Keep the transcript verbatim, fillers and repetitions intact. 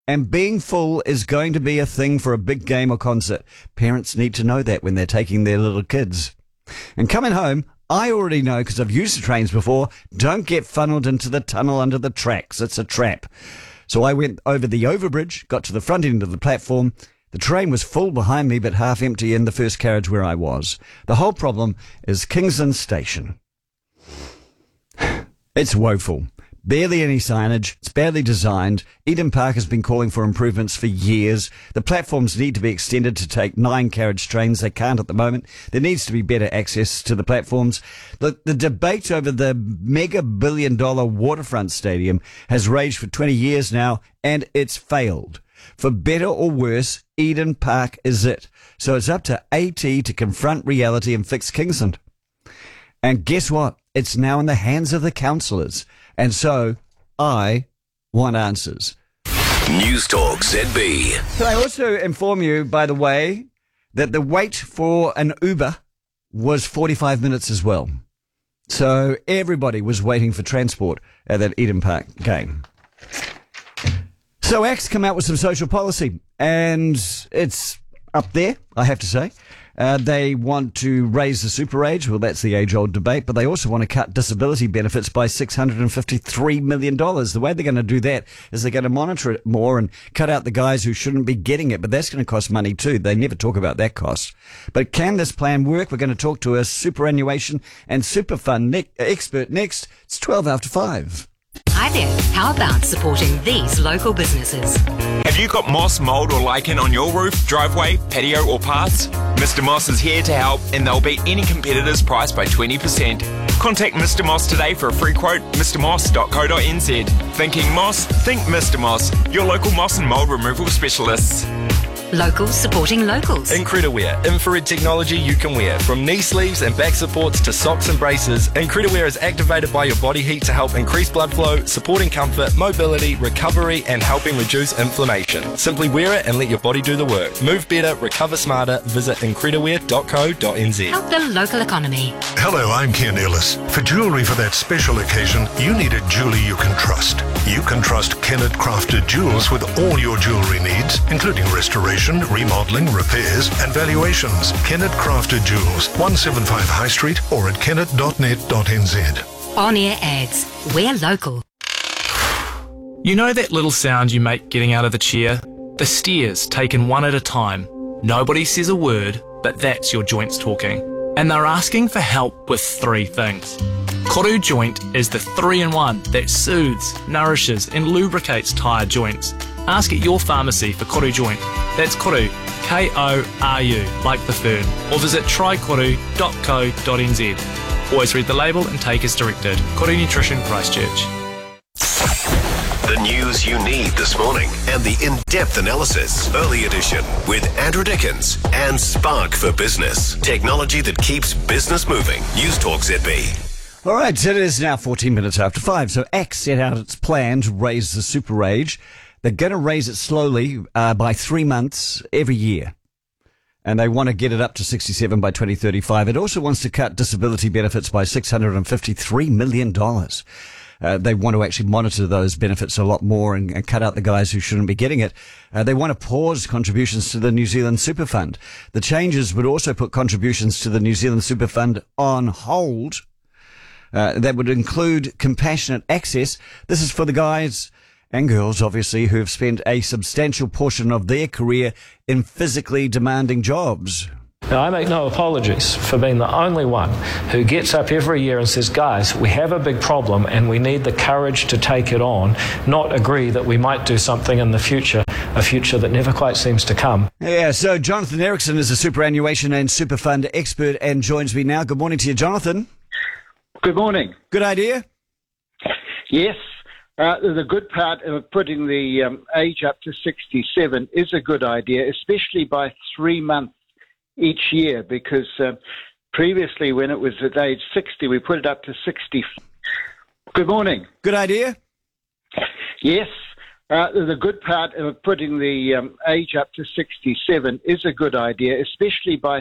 And being full is going to be a thing for a big game or concert. Parents need to know that when they're taking their little kids. And coming home, I already know, because I've used the trains before, don't get funneled into the tunnel under the tracks. It's a trap. So I went over the overbridge, got to the front end of the platform. The train was full behind me, but half empty in the first carriage where I was. The whole problem is Kingsland Station. It's woeful. Barely any signage. It's badly designed. Eden Park has been calling for improvements for years. The platforms need to be extended to take nine carriage trains. They can't at the moment. There needs to be better access to the platforms. The, the debate over the mega billion dollar waterfront stadium has raged for twenty years now, and it's failed. For better or worse, Eden Park is it. So it's up to AT to confront reality and fix Kingsland. And guess what? It's now in the hands of the councillors. And so, I want answers. News Talk Z B. Can I also inform you, by the way, that the wait for an Uber was forty-five minutes as well. So everybody was waiting for transport at that Eden Park game. So Axe come out with some social policy, and it's up there, I have to say. Uh, they want to raise the super age. Well, that's the age-old debate. But they also want to cut disability benefits by six hundred fifty-three million dollars. The way they're going to do that is they're going to monitor it more and cut out the guys who shouldn't be getting it. But that's going to cost money too. They never talk about that cost. But can this plan work? We're going to talk to a superannuation and super fund ne- expert next. It's twelve after five. Hi there. How about supporting these local businesses? Have you got moss, mould or lichen on your roof, driveway, patio or paths? Mister Moss is here to help, and they'll beat any competitor's price by twenty percent. Contact Mister Moss today for a free quote, mister moss dot co dot n z. Thinking moss? Think Mister Moss, your local moss and mould removal specialists. Locals supporting locals. Incrediwear, infrared technology you can wear. From knee sleeves and back supports to socks and braces, Incrediwear is activated by your body heat to help increase blood flow, supporting comfort, mobility, recovery and helping reduce inflammation. Simply wear it and let your body do the work. Move better, recover smarter. Visit incrediwear dot co dot n z. Help the local economy. Hello, I'm Ken Ellis. For jewellery for that special occasion, you need a jeweller you can trust. You can trust Kennett Crafted Jewels with all your jewellery needs, including restoration, remodelling, repairs and valuations. Kennett Crafted Jewels, one seventy-five High Street or at kennett dot net dot n z. On-air ads. We're local. You know that little sound you make getting out of the chair? The stairs taken one at a time. Nobody says a word, but that's your joints talking. And they're asking for help with three things. Koru Joint is the three-in-one that soothes, nourishes and lubricates tired joints. Ask at your pharmacy for Koru Joint. That's Koru, K O R U, like the fern. Or visit try koru dot co dot n z. Always read the label and take as directed. Koru Nutrition, Christchurch. The news you need this morning and the in-depth analysis. Early edition with Andrew Dickens and Spark for Business. Technology that keeps business moving. News Talk Z B. All right, so it is now fourteen minutes after five. So Axe set out its plan to raise the super age. They're going to raise it slowly uh, by three months every year. And they want to get it up to sixty-seven by twenty thirty-five. It also wants to cut disability benefits by six hundred fifty-three million dollars. Uh, they want to actually monitor those benefits a lot more and, and cut out the guys who shouldn't be getting it. Uh, they want to pause contributions to the New Zealand Super Fund. The changes would also put contributions to the New Zealand Super Fund on hold. Uh, that would include compassionate access. This is for the guys and girls, obviously, who have spent a substantial portion of their career in physically demanding jobs. Now, I make no apologies for being the only one who gets up every year and says, guys, we have a big problem and we need the courage to take it on, not agree that we might do something in the future, a future that never quite seems to come. Yeah, so Jonathan Erickson is a superannuation and super fund expert and joins me now. Good morning to you, Jonathan. Good morning. Good idea? Yes. Uh, the good part of putting the um, age up to sixty-seven is a good idea, especially by three months each year, because uh, previously when it was at age sixty, we put it up to sixty. Good morning. Good idea? Yes. Uh, the good part of putting the um, age up to sixty-seven is a good idea, especially by